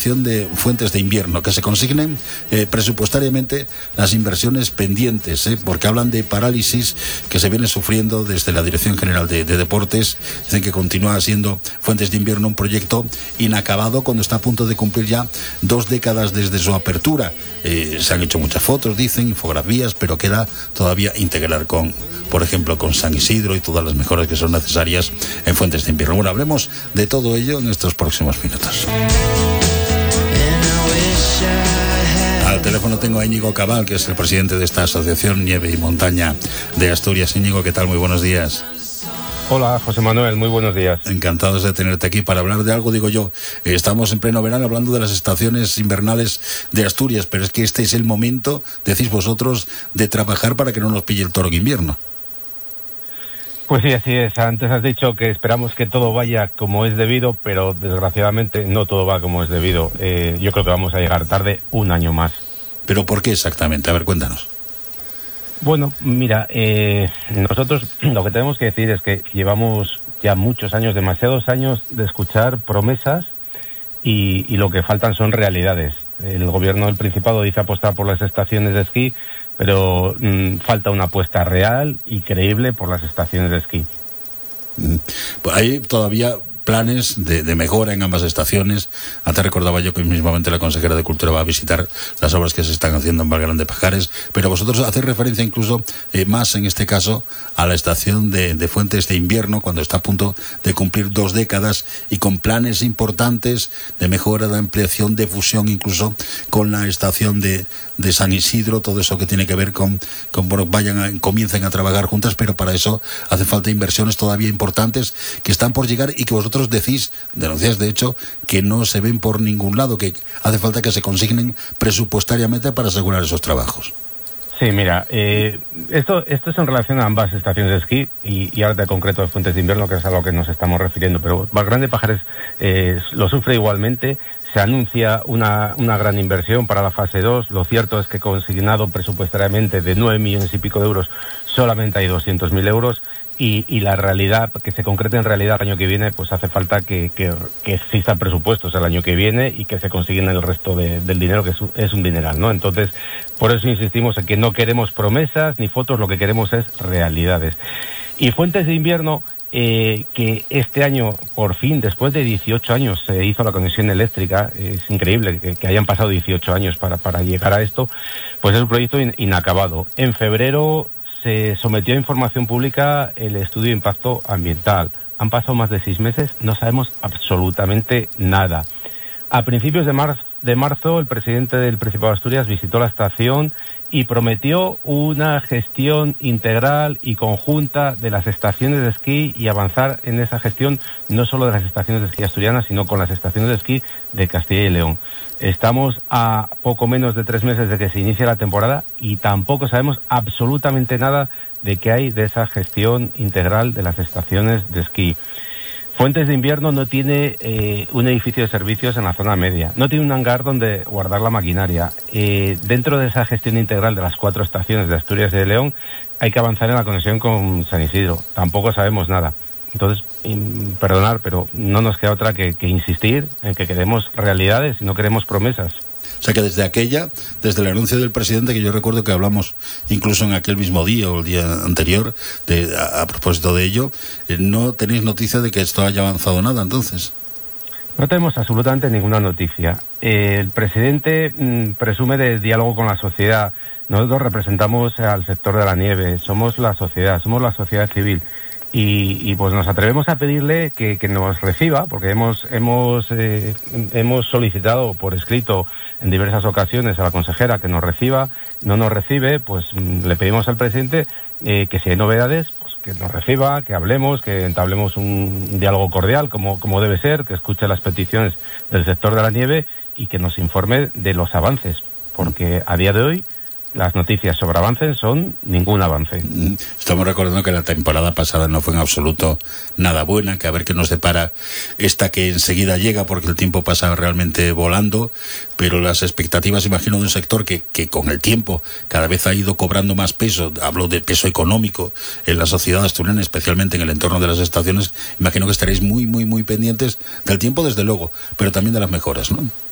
estación de Fuentes de Invierno, que se consignen presupuestariamente las inversiones pendientes, porque hablan de parálisis que se viene sufriendo desde la Dirección General de Deportes. Dicen que continúa siendo Fuentes de Invierno un proyecto inacabado cuando está a punto de cumplir ya 2 décadas desde su apertura. Se han hecho muchas fotos, dicen, infografías, pero queda todavía integrar por ejemplo, con San Isidro y todas las mejoras que son necesarias en Fuentes de Invierno. Bueno, hablemos de todo ello en estos próximos minutos. Al teléfono tengo a Íñigo Cabal, que es el presidente de esta asociación Nieve y Montaña de Asturias. Íñigo, ¿qué tal? Muy buenos días. Hola, José Manuel, muy buenos días. Encantados de tenerte aquí para hablar de algo, digo yo. Estamos en pleno verano hablando de las estaciones invernales de Asturias, pero es que este es el momento, decís vosotros, de trabajar para que no nos pille el toro en invierno. Pues sí, así es. Antes has dicho que esperamos que todo vaya como es debido, pero desgraciadamente no todo va como es debido. Yo creo que vamos a llegar tarde un año más. ¿Pero por qué exactamente? A ver, cuéntanos. Bueno, mira, nosotros lo que tenemos que decir es que llevamos ya muchos años, demasiados años de escuchar promesas y lo que faltan son realidades. El gobierno del Principado dice apostar por las estaciones de esquí, pero falta una apuesta real y creíble por las estaciones de esquí. Hay todavía planes de mejora en ambas estaciones. Antes recordaba yo que mismamente la consejera de Cultura va a visitar las obras que se están haciendo en Valgrán de Pajares, pero vosotros hacéis referencia incluso más en este caso a la estación de Fuentes de Invierno, cuando está a punto de cumplir 2 décadas y con planes importantes de mejora, de ampliación, de fusión incluso con la estación de San Isidro, todo eso que tiene que ver con comiencen a trabajar juntas, pero para eso hace falta inversiones todavía importantes que están por llegar y que vosotros denunciáis de hecho que no se ven por ningún lado, que hace falta que se consignen presupuestariamente para asegurar esos trabajos. Sí, mira, esto es en relación a ambas estaciones de esquí y ahora de concreto de Fuentes de Invierno, que es a lo que nos estamos refiriendo, pero Valgrán de Pajares lo sufre igualmente. Se anuncia una gran inversión para la fase 2. Lo cierto es que consignado presupuestariamente de 9 millones y pico de euros, solamente hay 200.000 euros. Y la realidad, que se concrete en realidad el año que viene, pues hace falta que existan presupuestos el año que viene y que se consiguen el resto del dinero, que es un dineral, ¿no? Entonces, por eso insistimos en que no queremos promesas ni fotos, lo que queremos es realidades. Y Fuentes de Invierno, que este año, por fin, después de 18 años, se hizo la conexión eléctrica. Es increíble que hayan pasado 18 años para llegar a esto, pues es un proyecto inacabado. En febrero se sometió a información pública el estudio de impacto ambiental. Han pasado más de 6 meses, no sabemos absolutamente nada. A principios de marzo, el presidente del Principado de Asturias visitó la estación y prometió una gestión integral y conjunta de las estaciones de esquí y avanzar en esa gestión no solo de las estaciones de esquí asturianas, sino con las estaciones de esquí de Castilla y León. Estamos a poco menos de 3 meses de que se inicie la temporada y tampoco sabemos absolutamente nada de qué hay de esa gestión integral de las estaciones de esquí. Fuentes de Invierno no tiene un edificio de servicios en la zona media, no tiene un hangar donde guardar la maquinaria. Dentro de esa gestión integral de las 4 estaciones de Asturias y de León hay que avanzar en la conexión con San Isidro. Tampoco sabemos nada. Entonces, perdonar, pero no nos queda otra que insistir en que queremos realidades y no queremos promesas. O sea que desde el anuncio del presidente, que yo recuerdo que hablamos incluso en aquel mismo día o el día anterior, a propósito de ello, no tenéis noticia de que esto haya avanzado nada, entonces. No tenemos absolutamente ninguna noticia. El presidente presume de diálogo con la sociedad. Nosotros representamos al sector de la nieve, somos la sociedad civil. Y pues nos atrevemos a pedirle que nos reciba, porque hemos solicitado por escrito en diversas ocasiones a la consejera que nos reciba. No nos recibe, pues le pedimos al presidente que si hay novedades, pues que nos reciba, que hablemos, que entablemos un diálogo cordial como debe ser, que escuche las peticiones del sector de la nieve y que nos informe de los avances, porque a día de hoy las noticias sobre avances son ningún avance. Estamos recordando que la temporada pasada no fue en absoluto nada buena, que a ver qué nos depara esta que enseguida llega, porque el tiempo pasa realmente volando, pero las expectativas, imagino, de un sector que con el tiempo cada vez ha ido cobrando más peso, hablo de peso económico en la sociedad asturiana, especialmente en el entorno de las estaciones, imagino que estaréis muy, muy, muy pendientes del tiempo, desde luego, pero también de las mejoras, ¿no?